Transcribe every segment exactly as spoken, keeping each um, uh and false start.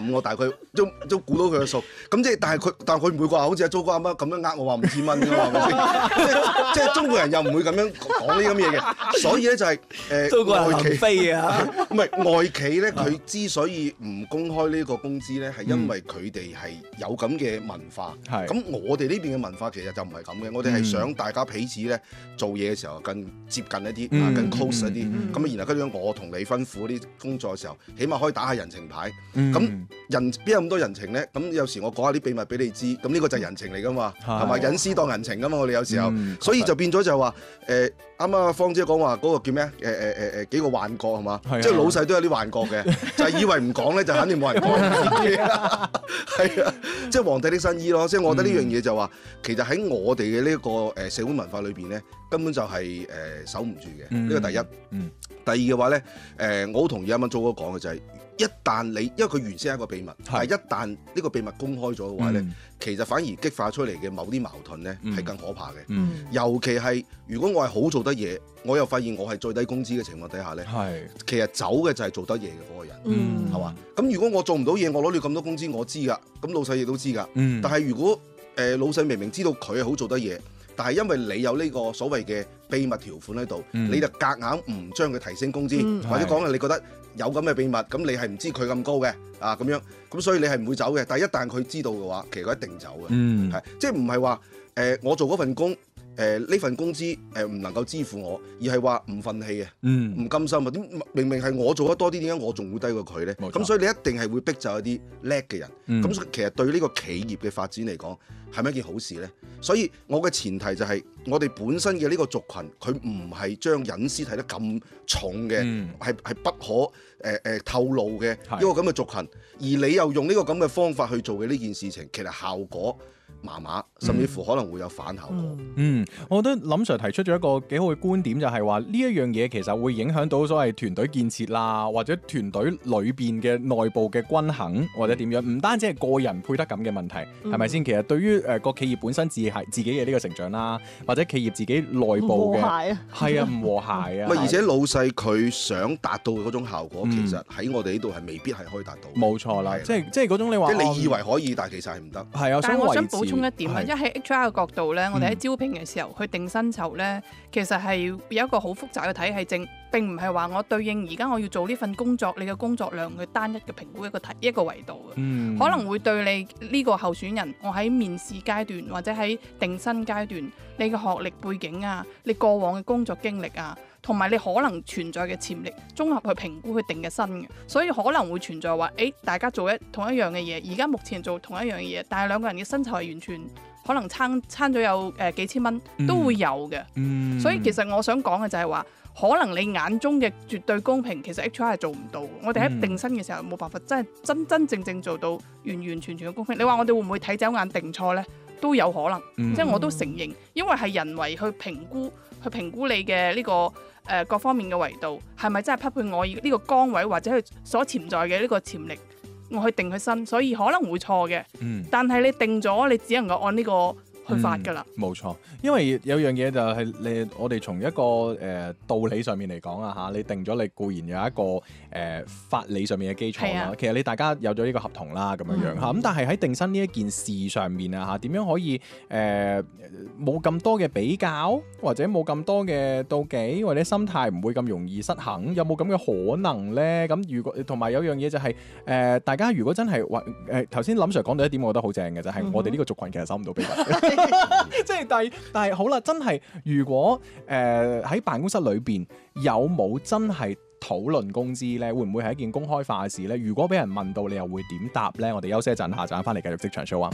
五，我大概都都估到佢嘅數。咁即係但係佢但係佢唔會話好似阿租哥啱啱咁樣呃我話五千蚊㗎嘛，係咪先？即係即係中國人又唔會咁樣講呢啲咁嘢嘅。所以咧就係誒外企飛啊， 唔係外企咧，佢之所以唔公開呢個工資咧，係因為佢哋係有咁嘅文化。係咁，我哋呢邊嘅文化其實就唔係咁嘅。我哋係想大家彼此咧做嘢嘅時候更接近一啲，啊更 close 一啲。咁然後跟住我同你吩咐啲工作嘅時候，起碼可以打下人情牌。咁人邊有咁多人情咧？咁有時我講下啲秘密俾你知，咁呢個就係人情嚟噶嘛，係咪隱私當人情噶嘛？我哋有時候，所以就變咗就係話誒，啱啱阿芳姐講話嗰個叫咩啊？誒誒誒誒幾個幻覺係嘛？即係老細都有啲幻覺嘅，就係以為唔講咧就肯定冇人講。係啊，即係皇帝的新衣咯。即係我覺得呢樣嘢就話，其實喺我哋嘅呢個誒社會文化裏邊咧，根本就係誒守唔住嘅。呢個第一。第二嘅話咧，誒我好同意啱啱租哥講嘅就係。一旦你，因為佢原先係一個秘密，但係一旦呢個秘密公開咗嘅話咧，嗯、其實反而激化出嚟嘅某啲矛盾咧係、嗯、更可怕嘅。嗯、尤其係如果我係好做得嘢，我又發現我係最低工資嘅情況底下咧，是其實走嘅就係做得嘢嘅嗰個人，係嘛、嗯？咁如果我做唔到嘢，我攞你咁多工資，我知㗎，咁老細亦都知㗎。嗯、但係如果誒、呃、老細明明知道佢係好做得嘢，但係因為你有呢個所謂嘅秘密條款喺度，嗯、你就夾硬唔將佢提升工資，嗯、或者講係你覺得有咁嘅秘密，咁你係唔知佢咁高嘅啊咁樣，咁所以你係唔會走嘅。但係一旦佢知道嘅話，其實佢一定走嘅，係、嗯、即係唔係話誒我做嗰份工誒呢、呃、份工資誒唔能夠支付我，而係話唔憤氣嘅，唔、嗯、甘心啊！點明明係我做得多啲，點解我仲會低過佢咧？咁錯所以你一定係會逼走一啲叻嘅人。咁、嗯、其實對呢個企業嘅發展嚟講，係咪一件好事咧？所以我嘅前提就係、是、我哋本身嘅呢個族群，佢唔係將隱私睇得咁重嘅，係係、嗯、不可誒誒、呃、透露嘅一個咁嘅族群，而你又用呢個咁嘅方法去做嘅呢件事情，其實效果麻麻，甚至乎可能會有反效果。 嗯，嗯，我覺得林 Sir 提出咗一個幾好嘅觀點，就係話呢一樣嘢其實會影響到所謂團隊建設啦，或者團隊裏邊嘅內部嘅均衡或者點樣，唔單止係個人配得感嘅問題，係咪先？其實對於誒個企業本身自係自己嘅呢個成長啦，或者企業自己內部嘅係啊唔和諧啊， 而且老細佢想達到嘅嗰種效果，嗯、其實喺我哋呢度係未必係可以達到。 冇錯啦，即係即係嗰種你話， 即係你以為可以，但係其實係唔得。係啊， 但係我想補充一點啊， 是因為喺 H R 嘅角度咧，我哋喺招聘嘅時候、嗯、去定薪酬咧，其實係有一個好複雜嘅體系正，並唔係話我對應而家我要做呢份工作，你嘅工作量去單一嘅評估一個題一個維度嘅，嗯、可能會對你呢個候選人，我喺面試階段或者喺定薪階段，你嘅學歷背景啊，你過往嘅工作經歷啊，同埋你可能存在嘅潛力，綜合去評估去定嘅薪嘅，所以可能會存在話，誒大家做一同一樣嘅嘢，而家目前做同一樣嘅嘢，但係兩個人嘅薪酬係完全可能差差咗有誒、呃、幾千蚊都會有嘅，嗯、所以其實我想講嘅就係話，可能你眼中嘅絕對公平，其實 H R 係做唔到。我哋喺定薪嘅時候冇辦法真係真真正正做到完完全全嘅公平。你話我哋會唔會睇走眼定錯呢？都有可能，嗯、即係我都承認，因為係人為去評估去評估你嘅呢、這個誒、呃、各方面嘅維度，係咪真係匹配我呢個崗位或者佢所潛在嘅呢個潛力，我去定佢薪，所以可能會錯嘅。嗯、但係你定咗，你只能夠按呢、這個去發㗎啦， 冇錯、嗯，因為有樣嘢就係你我哋從一個誒、呃、道理上面嚟講啊嚇，你定咗你固然有一個誒、呃、法理上面嘅基礎啦，啊、其實你大家有咗呢個合同啦咁樣樣嚇，咁、嗯、但係喺定薪呢一件事上面啊嚇，點樣可以誒冇咁多嘅比較，或者冇咁多嘅妒忌，或者心態唔會咁容易失衡，有冇咁嘅可能咧？咁如果同埋有樣嘢就係、是、誒、呃、大家如果真係話誒頭先林 Sir 講到一點，我覺得好正嘅就係、是、我哋呢個族群其實守唔到秘密。即係但係但係好啦，真係如果誒喺、呃、辦公室裏邊有冇真係討論工資咧，會唔會係一件公開化嘅事咧？如果俾人問到，你又會點答咧？我哋休息一陣，下陣翻嚟繼續職場 show 啊！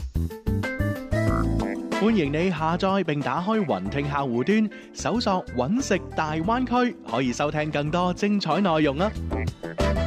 歡迎你下載並打開雲聽客戶端，搜索揾食大灣區，可以收聽更多精彩內容啊！